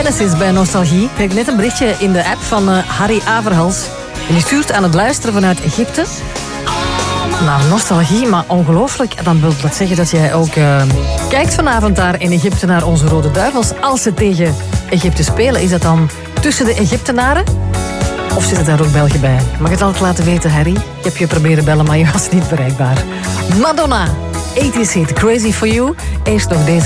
Genesis bij Nostalgie. Ik kreeg net een berichtje in de app van Harry Averhals. En die stuurt aan het luisteren vanuit Egypte. Naar Nostalgie, maar ongelooflijk. Dan wil dat zeggen dat jij ook kijkt vanavond daar in Egypte naar onze Rode Duivels. Als ze tegen Egypte spelen, is dat dan tussen de Egyptenaren? Of zitten daar ook Belgen bij? Je mag het altijd laten weten, Harry. Ik heb je proberen bellen, maar je was niet bereikbaar. Madonna, 80's hit, Crazy For You. Eerst nog deze.